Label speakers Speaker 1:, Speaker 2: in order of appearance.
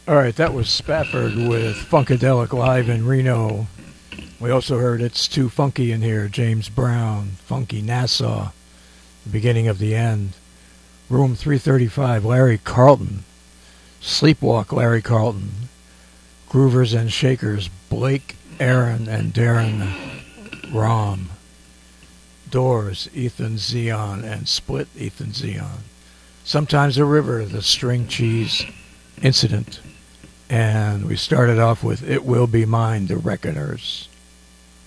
Speaker 1: All right, that was Spafford with Funkadelic Live in Reno. We also heard It's Too Funky in Here, James Brown, Funky Nassau, The Beginning of the End. Room 335, Larry Carlton, Sleepwalk Larry Carlton, Groovers and Shakers, Blake, Aaron, and Darren Rom. Doors, Ethan Zion, and Split, Ethan Zion. Sometimes a River, the String Cheese Incident. And we started off with It Will Be Mine, the Reckoners.